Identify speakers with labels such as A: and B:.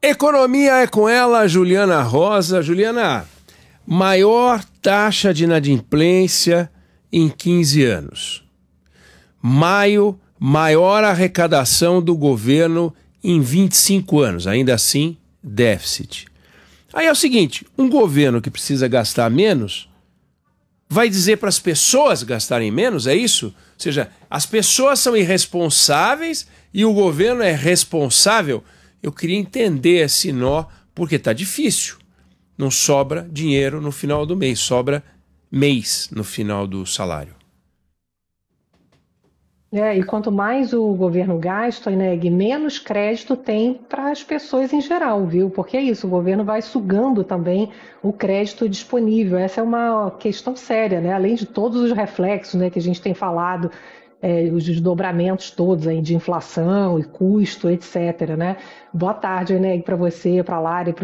A: Economia é com ela, Juliana Rosa. Juliana, maior taxa de inadimplência em 15 anos. Maio, maior arrecadação do governo em 25 anos. Ainda assim, déficit. Aí é o seguinte, um governo que precisa gastar menos vai dizer para as pessoas gastarem menos, é isso? Ou seja, as pessoas são irresponsáveis e o governo é responsável. Eu queria entender esse nó, porque está difícil. Não sobra dinheiro no final do mês, sobra mês no final do salário.
B: E quanto mais o governo gasta, né, e menos crédito tem para as pessoas em geral, viu? Porque é isso, o governo vai sugando também o crédito disponível. Essa é uma questão séria, né? Além de todos os reflexos, né, que a gente tem falado, os desdobramentos todos aí de inflação e custo, etc, né? Boa tarde, né, para você, para a Lara e